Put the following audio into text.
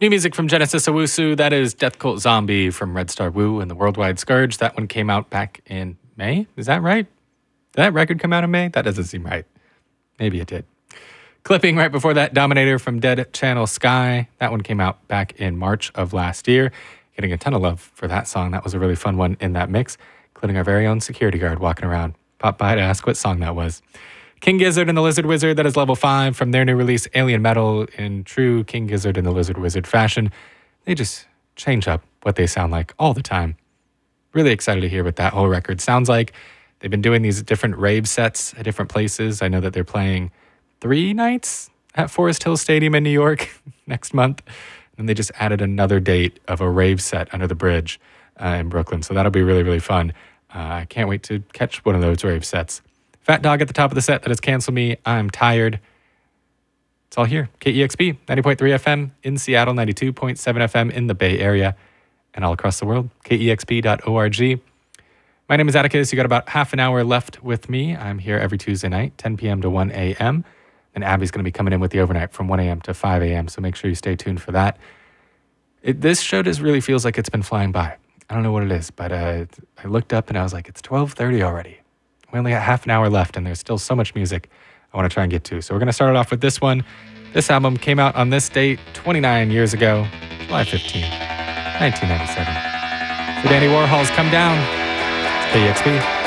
New music from Genesis Owusu. That is Death Cult Zombie from Red Star Woo and the Worldwide Scourge. That one came out back in May. Is that right? Did that record come out in May? That doesn't seem right. Maybe it did. Clipping right before that, Dominator from Dead Channel Sky. That one came out back in March of last year. Getting a ton of love for that song. That was a really fun one in that mix, including our very own security guard walking around. Popped by to ask what song that was. King Gizzard and the Lizard Wizard, that is level 5 from their new release, Alien Metal. In true King Gizzard and the Lizard Wizard fashion, they just change up what they sound like all the time. Really excited to hear what that whole record sounds like. They've been doing these different rave sets at different places. I know that they're playing 3 nights at Forest Hill Stadium in New York next month. And they just added another date of a rave set under the bridge in Brooklyn. So that'll be really, really fun. I can't wait to catch one of those rave sets. Fat Dog at the top of the set. That is Cancel Me. I'm Tired. It's all here. KEXP, 90.3 FM in Seattle, 92.7 FM in the Bay Area, and all across the world. KEXP.org. My name is Atticus. You got about half an hour left with me. I'm here every Tuesday night, 10 p.m. to 1 a.m. And Abby's going to be coming in with the overnight from 1 a.m. to 5 a.m. So make sure you stay tuned for that. This show just really feels like it's been flying by. I don't know what it is, but I looked up and I was like, it's 12:30 already. We only got half an hour left, and there's still so much music I want to try and get to. So we're going to start it off with this one. This album came out on this date 29 years ago, July 15, 1997. So Danny Warhol's Come Down. It's KEXP.